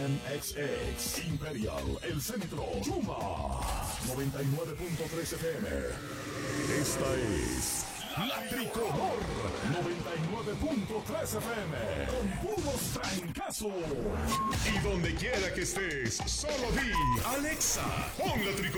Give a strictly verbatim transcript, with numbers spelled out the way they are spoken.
M X X, Imperial, El Centro, Chuma, noventa y nueve punto tres F M. Esta es La Tricolor, noventa y nueve punto tres F M, con puros trancazos. Y donde quiera que estés, solo di Alexa, pon La Tricolor.